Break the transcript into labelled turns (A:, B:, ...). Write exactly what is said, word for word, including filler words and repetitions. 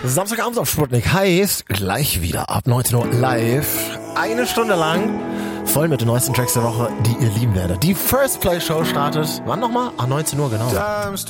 A: Samstagabend auf Sputnik heißt gleich wieder ab neunzehn Uhr live. Eine Stunde lang voll mit den neuesten Tracks der Woche, die ihr lieben werdet. Die First Play Show startet, wann nochmal? Ah, neunzehn Uhr, genau.